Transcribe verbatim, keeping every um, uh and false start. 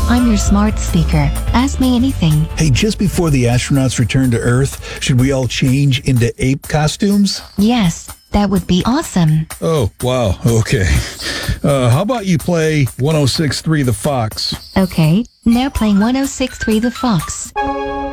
I'm your smart speaker. Ask me anything. Hey, just before the astronauts return to Earth, should we all change into ape costumes? Yes, that would be awesome. Oh, wow. Okay. Uh, how about you play one oh six point three The Fox? Okay, now playing one oh six point three The Fox.